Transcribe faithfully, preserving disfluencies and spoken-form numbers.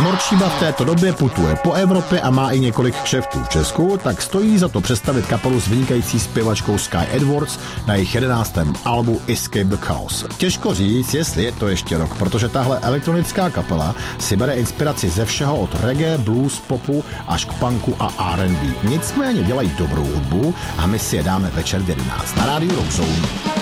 Morčíba v této době putuje po Evropě a má i několik kšeftů v Česku, tak stojí za to představit kapelu s vynikající zpěvačkou Sky Edwards na jejich jedenáctém albu Escape the Chaos. Těžko říct, jestli je to ještě rok, protože tahle elektronická kapela si bere inspiraci ze všeho od reggae, blues, popu až k punku a R and B. Nicméně dělají dobrou hudbu a my si je dáme večer v jedenáct na rádiu Rock Zone.